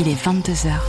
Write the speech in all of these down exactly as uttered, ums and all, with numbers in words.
il est vingt-deux heures.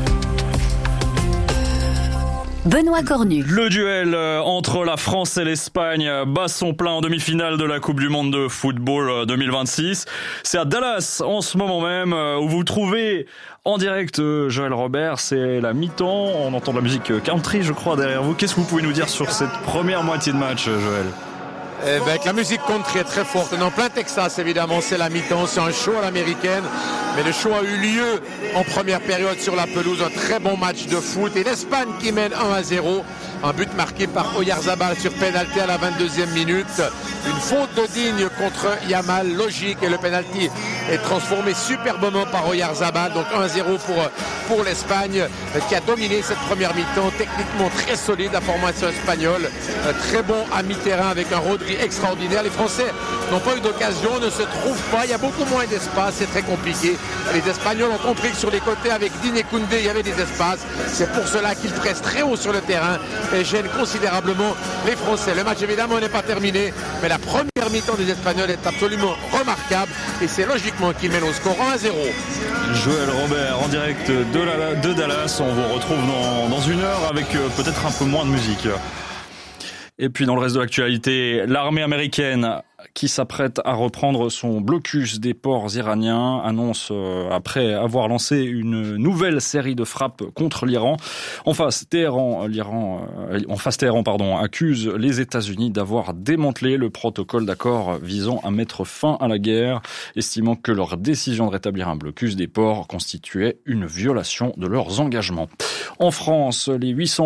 Benoît Cornu. Le duel entre la France et l'Espagne bat son plein en demi-finale de la Coupe du Monde de football deux mille vingt-six. C'est à Dallas en ce moment même où vous trouvez en direct Joël Robert. C'est la mi-temps, on entend de la musique country je crois derrière vous. Qu'est-ce que vous pouvez nous dire sur cette première moitié de match, Joël ? Eh ben, la musique country est très forte. En plein Texas, évidemment, c'est la mi-temps, c'est un show à l'américaine. Mais le show a eu lieu en première période sur la pelouse. Un très bon match de foot. Et l'Espagne qui mène un à zéro. Un but marqué par Oyarzabal sur pénalty à la vingt-deuxième minute. Une faute de Digne contre Yamal, logique. Et le pénalty est transformé superbement par Oyarzabal. Donc un à zéro pour, pour l'Espagne qui a dominé cette première mi-temps. Techniquement très solide, la formation espagnole. Très bon à mi-terrain avec un Rodri extraordinaire. Les Français n'ont pas eu d'occasion, ne se trouvent pas. Il y a beaucoup moins d'espace, c'est très compliqué. Les Espagnols ont compris que sur les côtés avec Digne et Koundé, il y avait des espaces. C'est pour cela qu'ils pressent très haut sur le terrain et gênent considérablement les Français. Le match évidemment n'est pas terminé, mais la première mi-temps des Espagnols est absolument remarquable et c'est logiquement qu'ils mènent au score un à zéro. Joël Robert en direct de, la, de Dallas. On vous retrouve dans, dans une heure avec peut-être un peu moins de musique. Et puis dans le reste de l'actualité, l'armée américaine qui s'apprête à reprendre son blocus des ports iraniens annonce, euh, après avoir lancé une nouvelle série de frappes contre l'Iran. En face, Téhéran, l'Iran, euh, en face Téhéran, pardon, accuse les États-Unis d'avoir démantelé le protocole d'accord visant à mettre fin à la guerre, estimant que leur décision de rétablir un blocus des ports constituait une violation de leurs engagements. En France, les huit cents